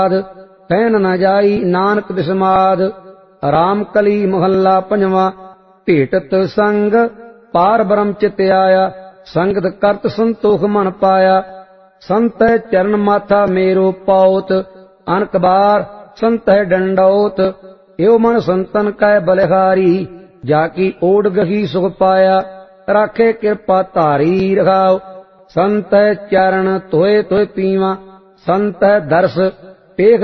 कहन न जाई नानक बिस्माद। राम कली महला पंजवा। भेटत संग पार ब्रह्म चित आया। संगत करत संतोख मन पाया। संत चरण माथा मेरो पाओत। अनक बार संत डंडौत। एव मन संतन कै बलिहारी। जाकी ओड गही सुख पाया। राखे कृपा धारी रखाओ। संत चरण तोय तोय पीवा। संत दर्श पेख